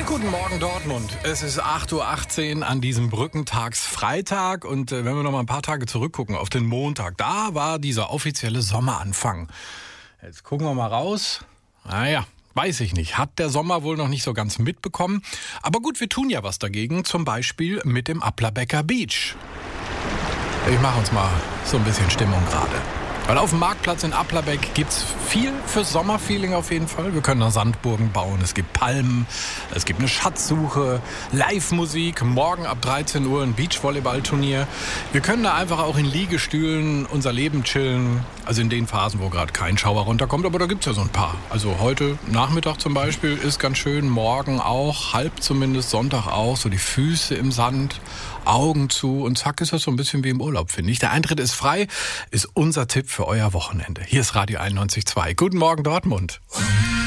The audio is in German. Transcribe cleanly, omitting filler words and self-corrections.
Guten Morgen Dortmund. Es ist 8:18 Uhr an diesem Brückentagsfreitag und wenn wir noch mal ein paar Tage zurückgucken auf den Montag, da war dieser offizielle Sommeranfang. Jetzt gucken wir mal raus. Naja, weiß ich nicht. Hat der Sommer wohl noch nicht so ganz mitbekommen. Aber gut, wir tun ja was dagegen, zum Beispiel mit dem Applerbecker Beach. Ich mache uns mal so ein bisschen Stimmung gerade. Weil auf dem Marktplatz in Applerbeck gibt's viel fürs Sommerfeeling auf jeden Fall. Wir können da Sandburgen bauen, es gibt Palmen, es gibt eine Schatzsuche, Live-Musik, morgen ab 13 Uhr ein Beachvolleyballturnier. Wir können da einfach auch in Liegestühlen unser Leben chillen. Also in den Phasen, wo gerade kein Schauer runterkommt, aber da gibt's ja so ein paar. Also heute Nachmittag zum Beispiel ist ganz schön, morgen auch, halb zumindest, Sonntag auch, so die Füße im Sand, Augen zu und zack ist das so ein bisschen wie im Urlaub, finde ich. Der Eintritt ist frei, ist unser Tipp für euer Wochenende. Hier ist Radio 91.2. Guten Morgen Dortmund.